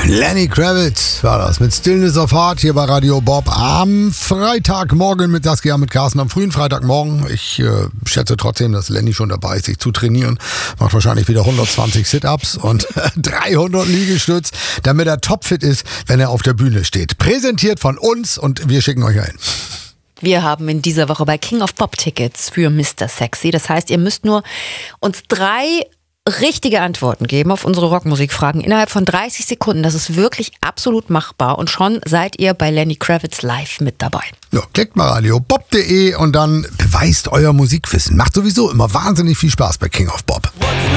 Lenny Kravitz war das mit Stillness of Heart hier bei Radio Bob am Freitagmorgen mit Saskia, mit Carsten am frühen Freitagmorgen. Ich schätze trotzdem, dass Lenny schon dabei ist, sich zu trainieren. Macht wahrscheinlich wieder 120 Sit-Ups und 300 Liegestütz, damit er topfit ist, wenn er auf der Bühne steht. Präsentiert von uns und wir schicken euch ein. Wir haben in dieser Woche bei King of Pop Tickets für Mr. Sexy. Das heißt, ihr müsst nur uns 3 richtige Antworten geben auf unsere Rockmusikfragen innerhalb von 30 Sekunden. Das ist wirklich absolut machbar und schon seid ihr bei Lenny Kravitz live mit dabei. Ja, klickt mal radiobob.de und dann beweist euer Musikwissen. Macht sowieso immer wahnsinnig viel Spaß bei King of Pop.